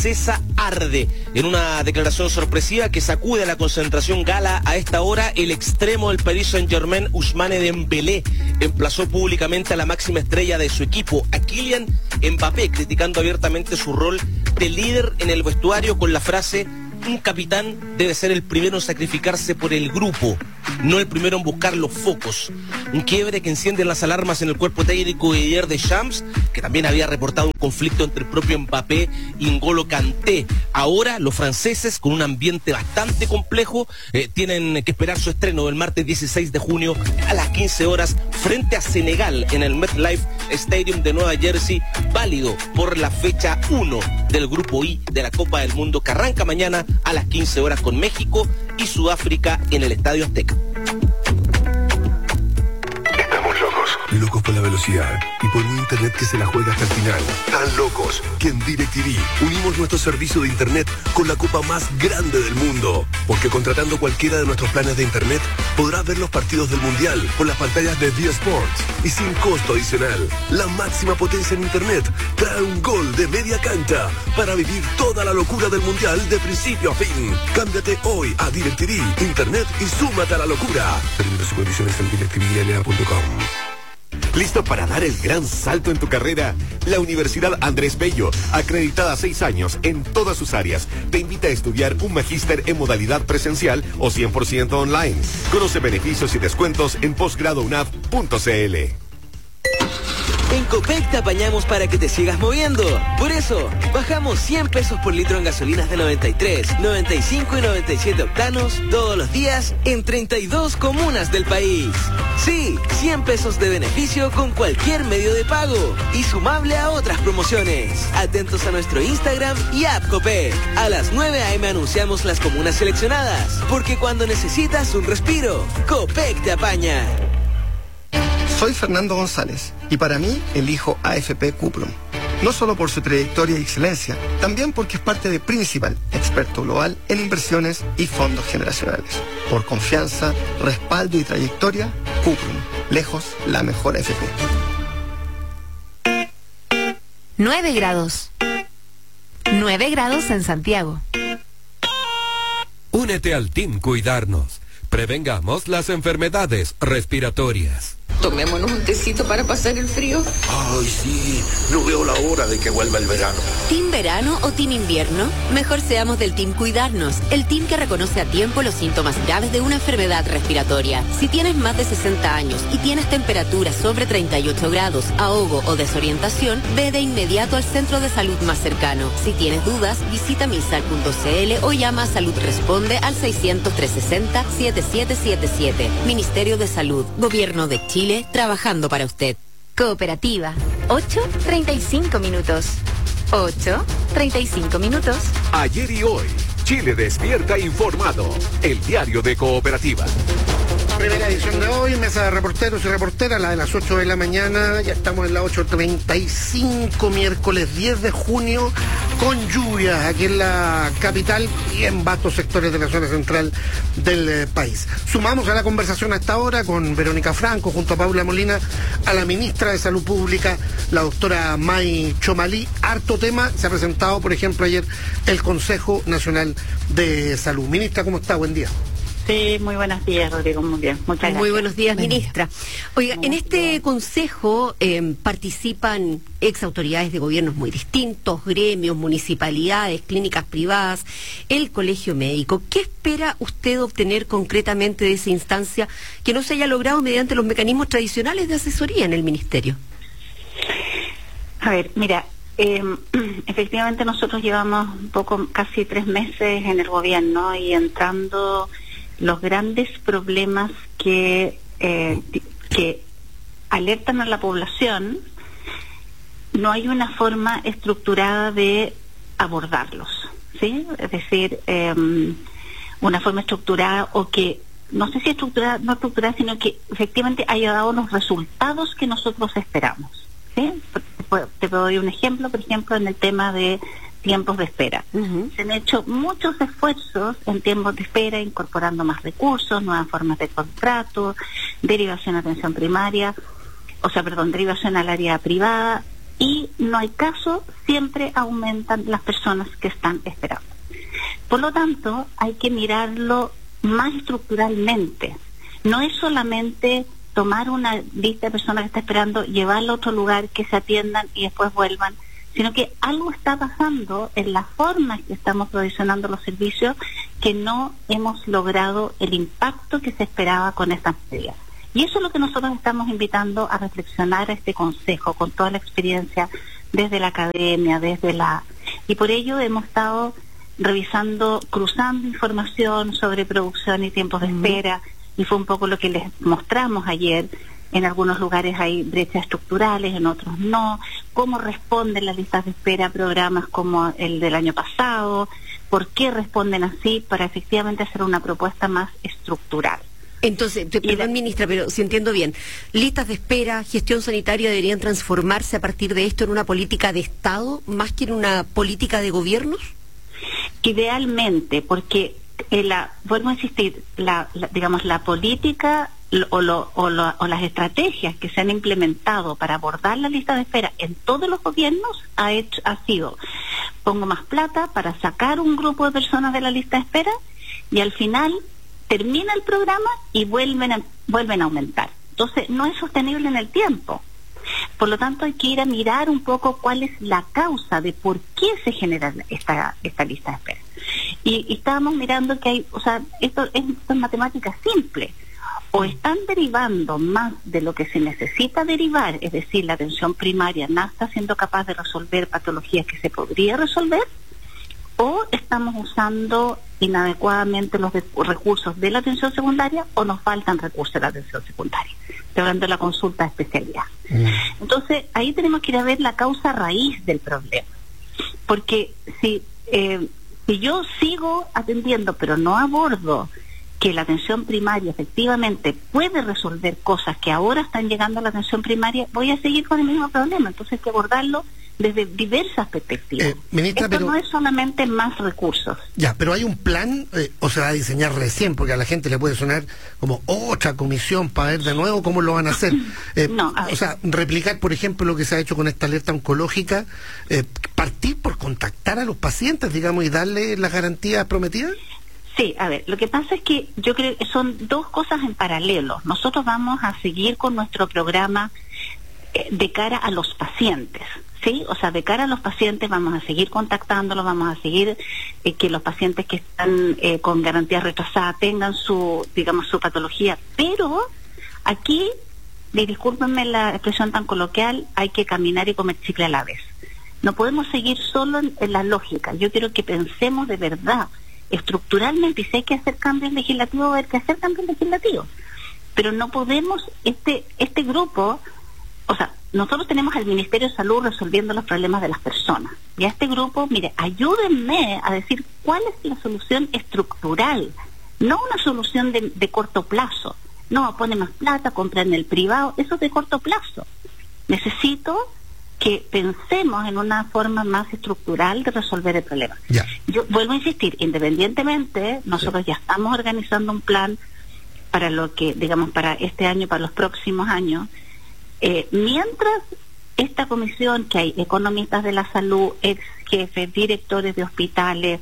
César arde. En una declaración sorpresiva que sacude a la concentración gala a esta hora, el extremo del Paris Saint-Germain, Ousmane Dembélé, emplazó públicamente a la máxima estrella de su equipo, a Kylian Mbappé, criticando abiertamente su rol de líder en el vestuario con la frase: un capitán debe ser el primero en sacrificarse por el grupo, no el primero en buscar los focos. Un quiebre que enciende las alarmas en el cuerpo técnico de Didier Deschamps, que también había reportado un conflicto entre el propio Mbappé y N'Golo Kanté. Ahora los franceses, con un ambiente bastante complejo, tienen que esperar su estreno el martes 16 de junio a las 15 horas frente a Senegal en el MetLife Stadium de Nueva Jersey, válido por la fecha 1 del Grupo I de la Copa del Mundo, que arranca mañana a las 15 horas con México y Sudáfrica en el Estadio Azteca. Locos por la velocidad y por un internet que se la juega hasta el final. Tan locos que en DirecTV unimos nuestro servicio de internet con la copa más grande del mundo. Porque contratando cualquiera de nuestros planes de internet podrás ver los partidos del Mundial por las pantallas de D Sports y sin costo adicional. La máxima potencia en internet trae un gol de media cancha para vivir toda la locura del Mundial de principio a fin. Cámbiate hoy a DirecTV Internet y súmate a la locura. Términos y condiciones en directvla.com. ¿Listo para dar el gran salto en tu carrera? La Universidad Andrés Bello, acreditada 6 años en todas sus áreas, te invita a estudiar un magíster en modalidad presencial o 100% online. Conoce beneficios y descuentos en posgradounap.cl. En Copec te apañamos para que te sigas moviendo. Por eso, bajamos 100 pesos por litro en gasolinas de 93, 95 y 97 octanos todos los días en 32 comunas del país. Sí, 100 pesos de beneficio con cualquier medio de pago y sumable a otras promociones. Atentos a nuestro Instagram y app Copec. A las 9 a.m. anunciamos las comunas seleccionadas, porque cuando necesitas un respiro, Copec te apaña. Soy Fernando González y para mí elijo AFP Cuprum. No solo por su trayectoria y excelencia, también porque es parte de Principal, experto global en inversiones y fondos generacionales. Por confianza, respaldo y trayectoria, Cuprum, lejos la mejor AFP. 9 grados. 9 grados en Santiago. Únete al Team Cuidarnos. Prevengamos las enfermedades respiratorias. Tomémonos un tecito para pasar el frío. Ay, sí, no veo la hora de que vuelva el verano. ¿Team verano o team invierno? Mejor seamos del Team Cuidarnos, el team que reconoce a tiempo los síntomas graves de una enfermedad respiratoria. Si tienes más de 60 años y tienes temperatura sobre 38 grados, ahogo o desorientación, ve de inmediato al centro de salud más cercano. Si tienes dudas, visita misal.cl o llama a Salud Responde al 600-360-7777. Ministerio de Salud, Gobierno de Chile, trabajando para usted. Cooperativa. 8:35 minutos. 8:35 minutos. Ayer y hoy, Chile despierta informado. El diario de Cooperativa. Primera edición de hoy, mesa de reporteros y reporteras, la de las 8 de la mañana. Ya estamos en la 8:35, miércoles 10 de junio, con lluvias aquí en la capital y en vastos sectores de la zona central del país. Sumamos a la conversación hasta ahora con Verónica Franco, junto a Paula Molina, a la ministra de Salud Pública, la doctora May Chomalí. Harto tema, se ha presentado, por ejemplo, ayer el Consejo Nacional de Salud. Ministra, ¿cómo está? Buen día. Sí, muy buenos días, Rodrigo, muy bien, muchas gracias. Muy buenos días, ministra. Oiga, en este consejo participan ex autoridades de gobiernos muy distintos, gremios, municipalidades, clínicas privadas, el colegio médico. ¿Qué espera usted obtener concretamente de esa instancia que no se haya logrado mediante los mecanismos tradicionales de asesoría en el ministerio? A ver, mira, efectivamente nosotros llevamos casi 3 meses en el gobierno y entrando los grandes problemas que alertan a la población, no hay una forma estructurada de abordarlos, ¿sí? Es decir, una forma estructurada o que, no sé si estructurada, no estructurada, sino que efectivamente haya dado los resultados que nosotros esperamos, ¿sí? Te puedo dar un ejemplo, por ejemplo, en el tema de tiempos de espera. Se han hecho muchos esfuerzos en tiempos de espera, incorporando más recursos, nuevas formas de contrato, derivación a atención primaria, derivación al área privada, y no hay caso, siempre aumentan las personas que están esperando. Por lo tanto, hay que mirarlo más estructuralmente. No es solamente tomar una lista de personas que está esperando, llevarla a otro lugar, que se atiendan y después vuelvan, sino que algo está pasando en la forma en que estamos provisionando los servicios, que no hemos logrado el impacto que se esperaba con estas medidas. Y eso es lo que nosotros estamos invitando a reflexionar a este consejo, con toda la experiencia desde la academia, y por ello hemos estado revisando, cruzando información sobre producción y tiempos de espera, y fue un poco lo que les mostramos ayer. En algunos lugares hay brechas estructurales, en otros no. ¿Cómo responden las listas de espera a programas como el del año pasado? ¿Por qué responden así? Para efectivamente hacer una propuesta más estructural. Entonces, perdón, ministra, pero si entiendo bien, listas de espera, gestión sanitaria deberían transformarse a partir de esto en una política de Estado más que en una política de gobiernos. Idealmente, porque vuelvo a insistir, digamos, la política o las estrategias que se han implementado para abordar la lista de espera en todos los gobiernos ha sido: pongo más plata para sacar un grupo de personas de la lista de espera, y al final termina el programa y vuelven a aumentar. Entonces no es sostenible en el tiempo. Por lo tanto, hay que ir a mirar un poco cuál es la causa de por qué se genera esta lista de espera. Y estábamos mirando que hay, esto es matemática simple. O están derivando más de lo que se necesita derivar, es decir, la atención primaria no está siendo capaz de resolver patologías que se podría resolver, o estamos usando inadecuadamente los recursos de la atención secundaria, o nos faltan recursos de la atención secundaria. Estoy hablando de la consulta de especialidad. Entonces, ahí tenemos que ir a ver la causa raíz del problema. Porque si yo sigo atendiendo, pero no abordo que la atención primaria efectivamente puede resolver cosas que ahora están llegando a la atención primaria, voy a seguir con el mismo problema. Entonces hay que abordarlo desde diversas perspectivas. Ministra, esto no es solamente más recursos. Ya, pero hay un plan, o se va a diseñar recién, porque a la gente le puede sonar como otra comisión para ver de nuevo cómo lo van a hacer. Replicar, por ejemplo, lo que se ha hecho con esta alerta oncológica, partir por contactar a los pacientes, digamos, y darle las garantías prometidas. Sí, a ver, lo que pasa es que yo creo que son dos cosas en paralelo. Nosotros vamos a seguir con nuestro programa de cara a los pacientes, ¿sí? O sea, de cara a los pacientes vamos a seguir contactándolos, vamos a seguir que los pacientes que están con garantía retrasada tengan su patología. Pero aquí, discúlpenme la expresión tan coloquial, hay que caminar y comer chicle a la vez. No podemos seguir solo en la lógica. Yo quiero que pensemos de verdad estructuralmente, y si hay que hacer cambios legislativos, hay que hacer cambios legislativos, pero no podemos este grupo, nosotros tenemos al Ministerio de Salud resolviendo los problemas de las personas, y a este grupo, mire, ayúdenme a decir cuál es la solución estructural, no una solución de corto plazo. No, pone más plata, compra en el privado, eso es de corto plazo. Necesito que pensemos en una forma más estructural de resolver el problema. Ya. Yo vuelvo a insistir, independientemente, nosotros ya estamos organizando un plan para lo que, para este año, para los próximos años, mientras esta comisión, que hay economistas de la salud, ex jefes, directores de hospitales,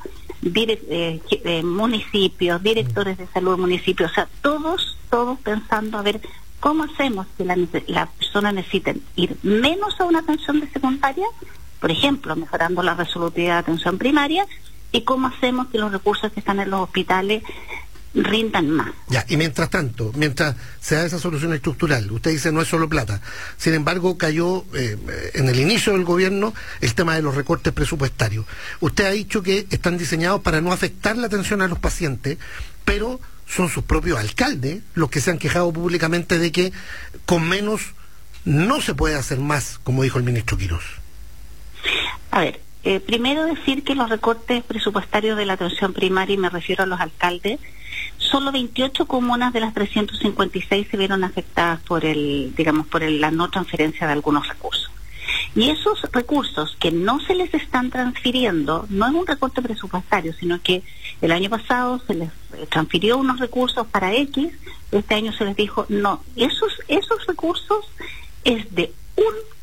municipios, directores de salud de municipios, todos pensando a ver ¿cómo hacemos que la persona necesite ir menos a una atención de secundaria? Por ejemplo, mejorando la resolutividad de atención primaria. ¿Y cómo hacemos que los recursos que están en los hospitales rindan más? Ya, y mientras tanto, mientras se da esa solución estructural, usted dice no es solo plata. Sin embargo, cayó en el inicio del gobierno el tema de los recortes presupuestarios. Usted ha dicho que están diseñados para no afectar la atención a los pacientes, pero son sus propios alcaldes los que se han quejado públicamente de que con menos no se puede hacer más, como dijo el ministro Quirós. A ver, primero decir que los recortes presupuestarios de la atención primaria, y me refiero a los alcaldes, solo 28 comunas de las 356 se vieron afectadas por la no transferencia de algunos recursos. Y esos recursos que no se les están transfiriendo, no es un recorte presupuestario, sino que el año pasado se les transfirió unos recursos para X, este año se les dijo, no, esos recursos es de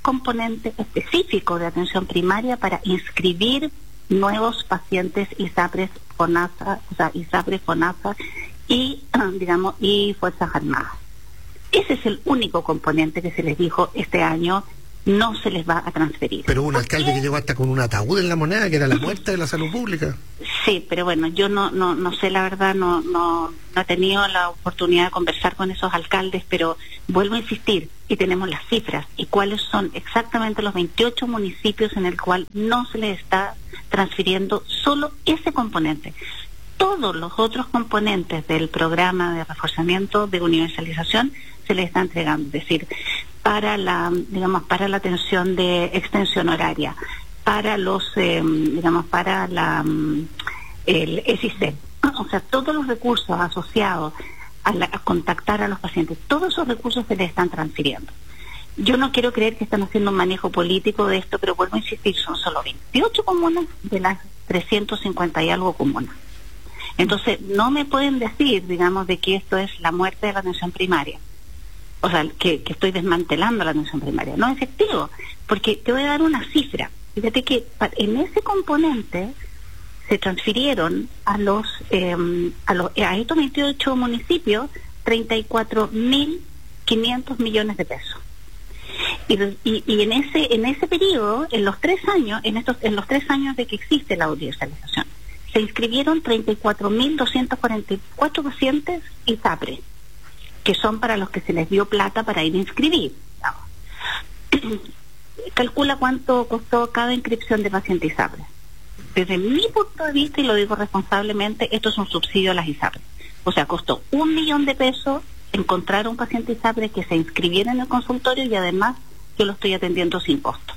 componente específico de atención primaria para inscribir nuevos pacientes ISAPRES, FONASA, o sea, ISAPRES, FONASA y, digamos, y Fuerzas Armadas. Ese es el único componente que se les dijo este año no se les va a transferir. Pero un alcalde que llegó hasta con un ataúd en la moneda, que era la muerte de la salud pública. Sí, pero bueno, yo no sé, la verdad, no he tenido la oportunidad de conversar con esos alcaldes, pero vuelvo a insistir, y tenemos las cifras, y cuáles son exactamente los 28 municipios en el cual no se les está transfiriendo solo ese componente. Todos los otros componentes del programa de reforzamiento de universalización se les está entregando, es decir, para la atención de extensión horaria, para los, para el SIC, o sea, todos los recursos asociados a contactar a los pacientes, todos esos recursos se les están transfiriendo. Yo no quiero creer que están haciendo un manejo político de esto, pero vuelvo a insistir, son solo 28 comunas de las 350 y algo comunas. Entonces, no me pueden decir, digamos, de que esto es la muerte de la atención primaria. O sea, que estoy desmantelando la atención primaria. No es efectivo, porque te voy a dar una cifra. Fíjate que en ese componente se transfirieron a estos 28 municipios 34.500 millones de pesos. Y en ese periodo, en los 3 años, en los 3 años de que existe la universalización, se inscribieron 34.244 pacientes ISAPRE, que son para los que se les dio plata para ir a inscribir. Calcula cuánto costó cada inscripción de paciente ISAPRE. Desde mi punto de vista, y lo digo responsablemente, esto es un subsidio a las ISAPRE. O sea, costó $1 millón encontrar a un paciente ISAPRE que se inscribiera en el consultorio y además yo lo estoy atendiendo sin costo.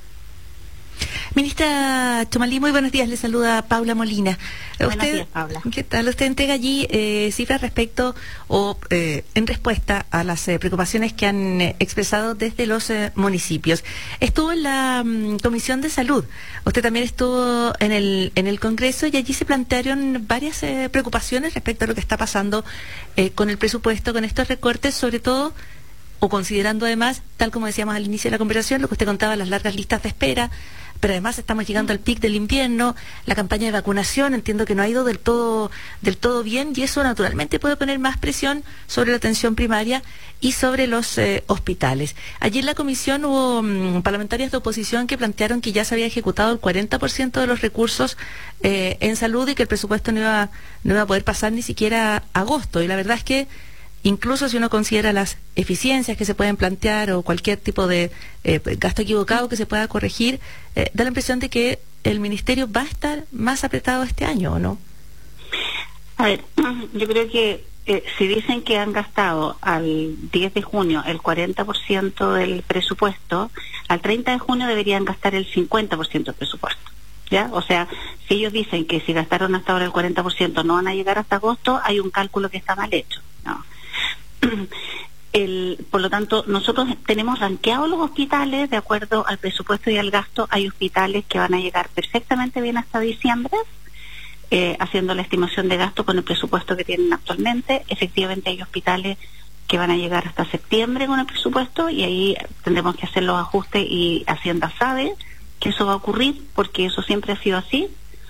Ministra Chomalí, muy buenos días, le saluda Paula Molina. Buenos días, Paula. ¿Qué tal? Usted entrega allí cifras respecto o en respuesta a las preocupaciones que han expresado desde los municipios. Estuvo en la Comisión de Salud, usted también estuvo en el Congreso y allí se plantearon varias preocupaciones respecto a lo que está pasando con el presupuesto, con estos recortes, sobre todo, o considerando además, tal como decíamos al inicio de la conversación, lo que usted contaba, las largas listas de espera, pero además estamos llegando al pic del invierno, la campaña de vacunación entiendo que no ha ido del todo bien y eso naturalmente puede poner más presión sobre la atención primaria y sobre los hospitales. Allí en la comisión hubo parlamentarias de oposición que plantearon que ya se había ejecutado el 40% de los recursos en salud y que el presupuesto no iba a poder pasar ni siquiera agosto, y la verdad es que incluso si uno considera las eficiencias que se pueden plantear o cualquier tipo de gasto equivocado que se pueda corregir, da la impresión de que el ministerio va a estar más apretado este año, ¿o no? A ver, yo creo que si dicen que han gastado al 10 de junio el 40% del presupuesto, al 30 de junio deberían gastar el 50% del presupuesto. ¿Ya? O sea, si ellos dicen que si gastaron hasta ahora el 40% no van a llegar hasta agosto, hay un cálculo que está mal hecho, ¿no? Por lo tanto, nosotros tenemos rankeados los hospitales de acuerdo al presupuesto y al gasto. Hay hospitales que van a llegar perfectamente bien hasta diciembre, haciendo la estimación de gasto con el presupuesto que tienen actualmente. Efectivamente hay hospitales que van a llegar hasta septiembre con el presupuesto y ahí tendremos que hacer los ajustes y Hacienda sabe que eso va a ocurrir porque eso siempre ha sido así,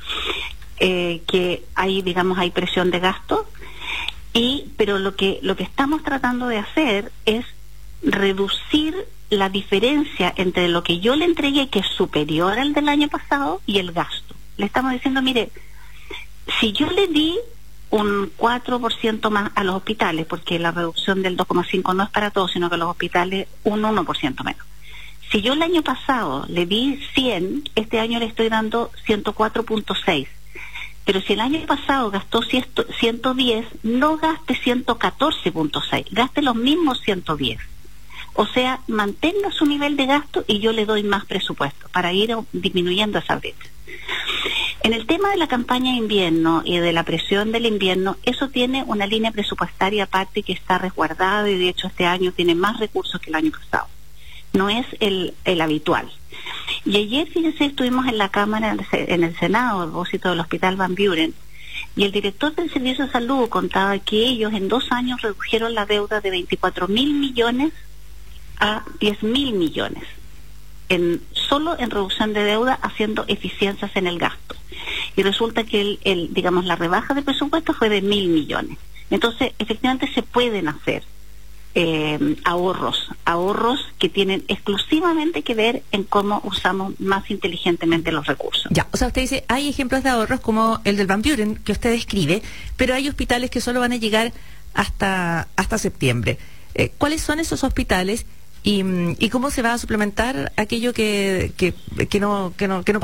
que hay presión de gasto. Pero lo que estamos tratando de hacer es reducir la diferencia entre lo que yo le entregué, que es superior al del año pasado, y el gasto. Le estamos diciendo, mire, si yo le di un 4% más a los hospitales, porque la reducción del 2,5 no es para todos, sino que a los hospitales un 1% menos. Si yo el año pasado le di 100, este año le estoy dando 104.6. Pero si el año pasado gastó 110, no gaste 114.6, gaste los mismos 110. O sea, mantenga su nivel de gasto y yo le doy más presupuesto para ir disminuyendo esa brecha. En el tema de la campaña de invierno y de la presión del invierno, eso tiene una línea presupuestaria aparte que está resguardada y de hecho este año tiene más recursos que el año pasado. No es el habitual. Y ayer, fíjense, estuvimos en la Cámara, en el Senado, a propósito del Hospital Van Buren, y el director del Servicio de Salud contaba que ellos en 2 años redujeron la deuda de 24.000 millones a 10.000 millones. solo en reducción de deuda, haciendo eficiencias en el gasto. Y resulta que digamos, la rebaja de presupuesto fue de 1.000 millones. Entonces, efectivamente se pueden hacer ahorros que tienen exclusivamente que ver en cómo usamos más inteligentemente los recursos. Ya, o sea, usted dice, hay ejemplos de ahorros como el del Van Buren que usted describe, pero hay hospitales que solo van a llegar hasta septiembre. ¿Cuáles son esos hospitales y cómo se va a suplementar aquello que no